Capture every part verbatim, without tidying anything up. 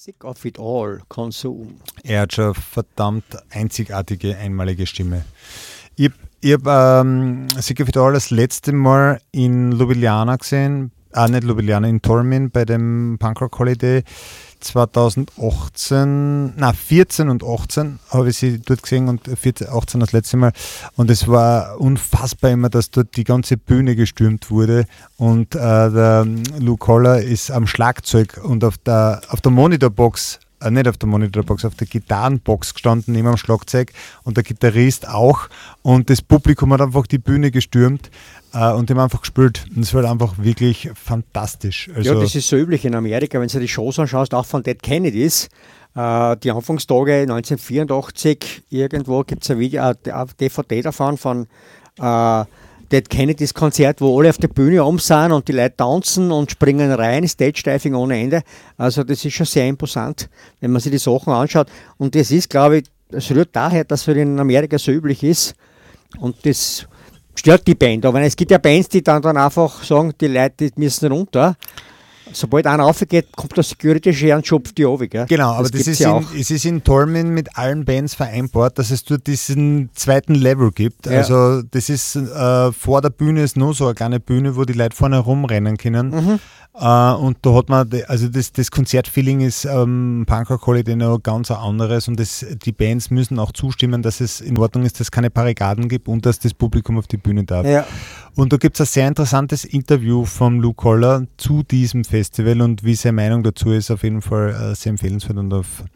Sick of it all, Konsum. Er hat schon verdammt einzigartige, einmalige Stimme. Ich habe hab, ähm, Sick of it all das letzte Mal in Ljubljana gesehen, ah nicht Ljubljana, in Tolmin bei dem Punkrock Holiday zweitausendachtzehn, na vierzehn und achtzehn habe ich sie dort gesehen und vierzehn, achtzehn das letzte Mal und es war unfassbar immer, dass dort die ganze Bühne gestürmt wurde und äh, der Lou Koller ist am Schlagzeug und auf der, auf der Monitorbox, äh, nicht auf der Monitorbox, auf der Gitarrenbox gestanden neben dem Schlagzeug und der Gitarrist auch und das Publikum hat einfach die Bühne gestürmt. Und die haben einfach gespielt. Und es war einfach wirklich fantastisch. Also ja, das ist so üblich in Amerika, wenn du die Shows anschaust, auch von Dead Kennedys. Äh, die Anfangstage neunzehnhundertvierundachtzig, irgendwo gibt es ein Video, ein D V D davon von äh, Dead Kennedys Konzert, wo alle auf der Bühne oben sind und die Leute tanzen und springen rein, Stage-Diving ohne Ende. Also das ist schon sehr imposant, wenn man sich die Sachen anschaut. Und das ist, glaube ich, das rührt daher, dass es in Amerika so üblich ist. Und das stört die Band, aber es gibt ja Bands, die dann, dann einfach sagen, die Leute die müssen runter. Sobald einer raufgeht, kommt der Security-Share und schupft die runter. Gell? Genau, aber das, das ist ja in, es ist in Tolmin mit allen Bands vereinbart, dass es dort diesen zweiten Level gibt. Ja. Also das ist äh, vor der Bühne ist nur so eine kleine Bühne, wo die Leute vorne rumrennen können. Mhm. Uh, und da hat man, also das, das Konzertfeeling ist ähm, Punkrock Holiday noch ganz ein anderes und das, die Bands müssen auch zustimmen, dass es in Ordnung ist, dass es keine Barrikaden gibt und dass das Publikum auf die Bühne darf. Ja. Und da gibt es ein sehr interessantes Interview von Lou Koller zu diesem Festival und wie seine Meinung dazu ist, auf jeden Fall äh, sehr empfehlenswert und auf,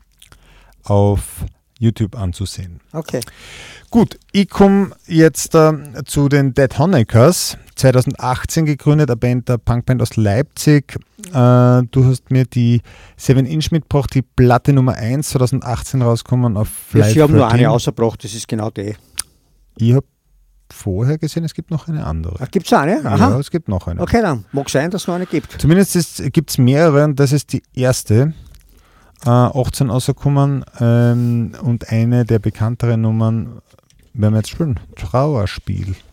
auf YouTube anzusehen. Okay. Gut, ich komme jetzt äh, zu den Dead Honeckers, zweitausendachtzehn gegründet, eine Band, eine Punkband aus Leipzig. Äh, du hast mir die Seven Inch mitgebracht, die Platte Nummer eins, zweitausendachtzehn rausgekommen auf Live dreizehn. Ich habe nur eine rausgebracht, das ist genau die. Ich habe vorher gesehen, es gibt noch eine andere. Gibt es eine? Aha. Ja, es gibt noch eine. Okay, dann mag sein, dass es noch eine gibt. Zumindest gibt es mehrere und das ist die erste. Äh, achtzehn rausgekommen ähm, und eine der bekannteren Nummern werden wir jetzt spielen. Trauerspiel.